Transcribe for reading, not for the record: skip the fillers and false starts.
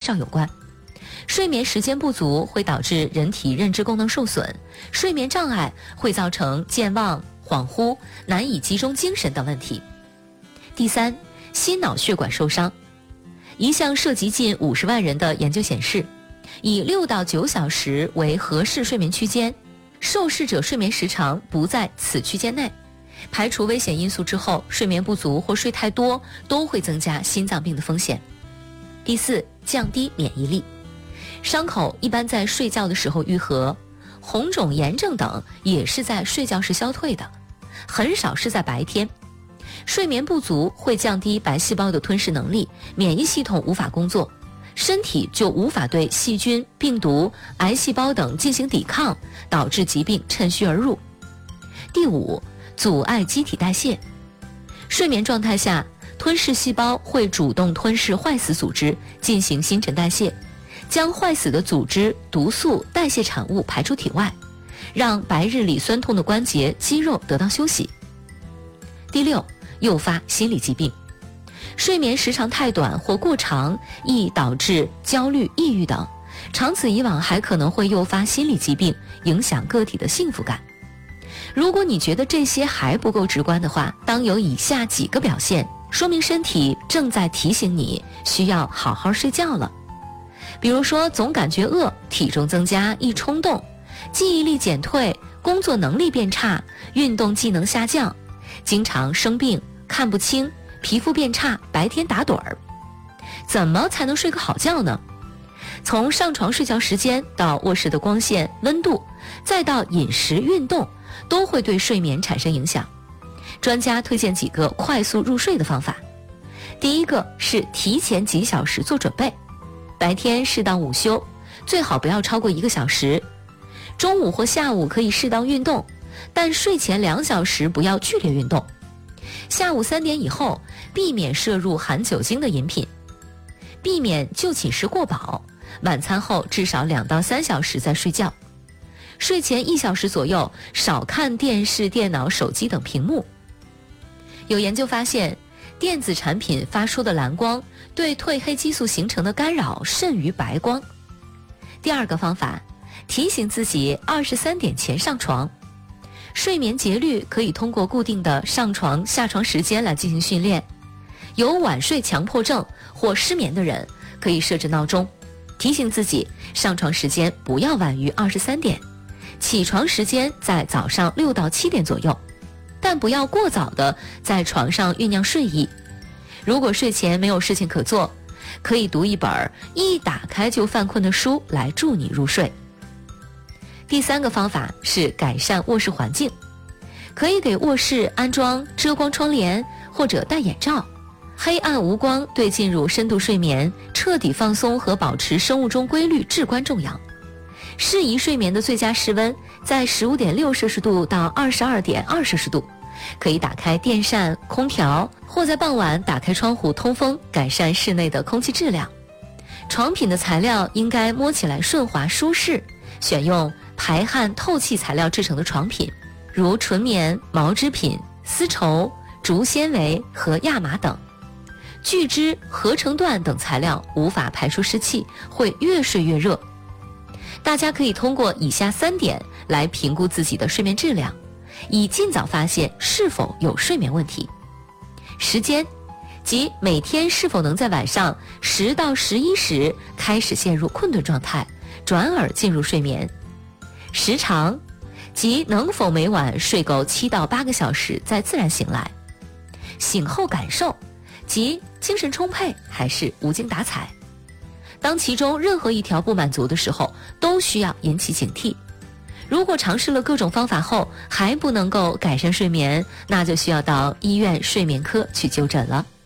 兆有关。睡眠时间不足会导致人体认知功能受损，睡眠障碍会造成健忘、恍惚、难以集中精神等问题。第三，心脑血管受伤。一项涉及近50万人的研究显示，以6到9小时为合适睡眠区间，受试者睡眠时长不在此区间内。排除危险因素之后，睡眠不足或睡太多都会增加心脏病的风险。第四，降低免疫力。伤口一般在睡觉的时候愈合，红肿、炎症等也是在睡觉时消退的，很少是在白天。睡眠不足会降低白细胞的吞噬能力，免疫系统无法工作，身体就无法对细菌、病毒、癌细胞等进行抵抗，导致疾病趁虚而入。第五，阻碍机体代谢。睡眠状态下，吞噬细胞会主动吞噬坏死组织，进行新陈代谢，将坏死的组织、毒素、代谢产物排出体外，让白日里酸痛的关节、肌肉得到休息。第六，诱发心理疾病。睡眠时长太短或过长，易导致焦虑、抑郁等，长此以往还可能会诱发心理疾病，影响个体的幸福感。如果你觉得这些还不够直观的话，当有以下几个表现，说明身体正在提醒你需要好好睡觉了。比如说总感觉饿、体重增加、易冲动、记忆力减退、工作能力变差、运动技能下降、经常生病、看不清、皮肤变差、白天打盹儿。怎么才能睡个好觉呢？从上床睡觉时间到卧室的光线、温度，再到饮食、运动，都会对睡眠产生影响。专家推荐几个快速入睡的方法。第一个是提前几小时做准备，白天适当午休，最好不要超过1个小时。中午或下午可以适当运动，但睡前2小时不要剧烈运动。下午3点以后，避免摄入含酒精的饮品，避免就寝时过饱，晚餐后至少2到3小时再睡觉。睡前1小时左右，少看电视、电脑、手机等屏幕。有研究发现，电子产品发出的蓝光对褪黑激素形成的干扰甚于白光。第二个方法，提醒自己23点前上床。睡眠节律可以通过固定的上床下床时间来进行训练。有晚睡强迫症或失眠的人，可以设置闹钟，提醒自己上床时间不要晚于23点，起床时间在早上6到7点左右，但不要过早的在床上酝酿睡意。如果睡前没有事情可做，可以读一本一打开就犯困的书来助你入睡。第三个方法是改善卧室环境，可以给卧室安装遮光窗帘或者戴眼罩。黑暗无光对进入深度睡眠、彻底放松和保持生物钟规律至关重要。适宜睡眠的最佳室温在15.6摄氏度到22.2摄氏度，可以打开电扇、空调，或在傍晚打开窗户通风，改善室内的空气质量。床品的材料应该摸起来顺滑舒适，选用排汗透气材料制成的床品，如纯棉、毛织品、丝绸、竹纤维和亚麻等。聚酯、合成缎等材料无法排出湿气，会越睡越热。大家可以通过以下3点来评估自己的睡眠质量，以尽早发现是否有睡眠问题。时间，即每天是否能在晚上10到11时开始陷入困顿状态，转而进入睡眠。时长，即能否每晚睡够7到8个小时再自然醒来。醒后感受，即精神充沛还是无精打采。当其中任何一条不满足的时候，都需要引起警惕。如果尝试了各种方法后还不能够改善睡眠，那就需要到医院睡眠科去就诊了。